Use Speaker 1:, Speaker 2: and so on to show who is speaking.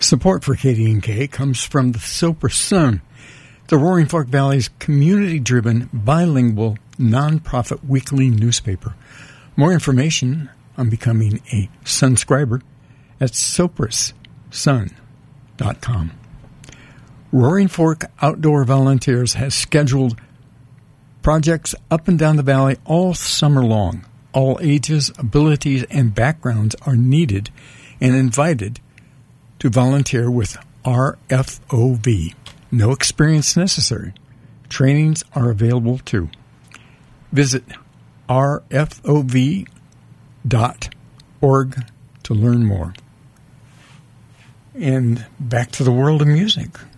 Speaker 1: Support for KDNK comes from the Soper Sun, the Roaring Fork Valley's community-driven, bilingual, nonprofit weekly newspaper. More information on becoming a Sunscriber at soprassun.com. Roaring Fork Outdoor Volunteers has scheduled projects up and down the valley all summer long. All ages, abilities, and backgrounds are needed and invited to volunteer with RFOV. No experience necessary. Trainings are available too. Visit rfov.org to learn more. And back to the world of music.